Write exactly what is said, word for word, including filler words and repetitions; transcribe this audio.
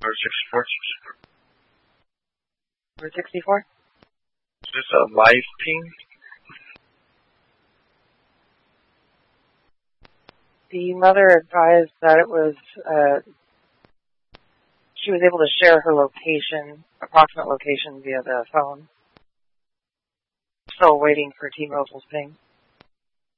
Number sixty-four. Number sixty-four? Is this a live ping? The mother advised that it was, uh, she was able to share her location, approximate location via the phone. Still waiting for T-Mobile's ping.